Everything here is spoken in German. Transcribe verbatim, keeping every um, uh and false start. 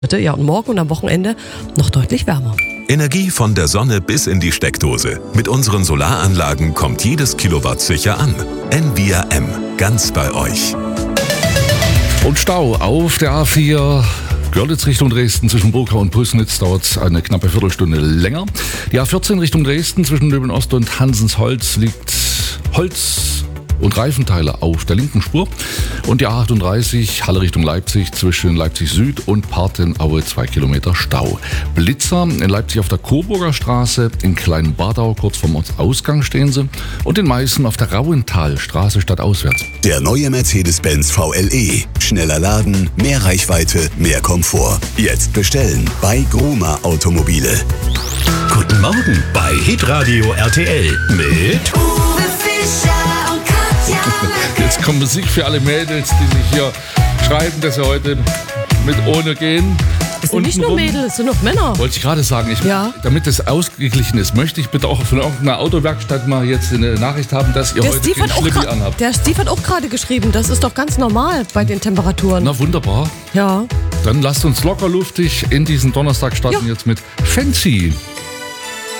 Ja, und morgen und am Wochenende noch deutlich wärmer. Energie von der Sonne bis in die Steckdose. Mit unseren Solaranlagen kommt jedes Kilowatt sicher an. N V I A M, ganz bei euch. Und Stau auf der A vier. Görlitz Richtung Dresden zwischen Burgau und Püßnitz dauert eine knappe Viertelstunde länger. Die A vierzehn Richtung Dresden zwischen Löwen-Ost und Hansensholz liegt Holz und Reifenteile auf der linken Spur. Und die A achtunddreißig Halle Richtung Leipzig zwischen Leipzig Süd und Partenaue zwei Kilometer Stau. Blitzer in Leipzig auf der Coburger Straße, in Kleinbadau kurz vorm Ortsausgang stehen sie und in Meißen auf der Rauentalstraße stadtauswärts. Der neue Mercedes-Benz V L E. Schneller laden, mehr Reichweite, mehr Komfort. Jetzt bestellen bei Gruma Automobile. Guten Morgen bei Hitradio R T L mit Uwe Fischer und Katja. Jetzt kommt Musik für alle Mädels, die sich hier schreiben, dass sie heute mit ohne gehen. Es sind nicht nur Untenrum. Mädels, es sind noch Männer. Wollte ich gerade sagen, ich, Ja. damit es ausgeglichen ist, möchte ich bitte auch von irgendeiner Autowerkstatt mal jetzt eine Nachricht haben, dass ihr Der heute Steve, den hat auch Schlippi gra- anhabt. der Steve hat auch gerade geschrieben, das ist doch ganz normal bei den Temperaturen. Na wunderbar. Ja. Dann lasst uns locker luftig in diesen Donnerstag starten Ja. jetzt mit Fancy.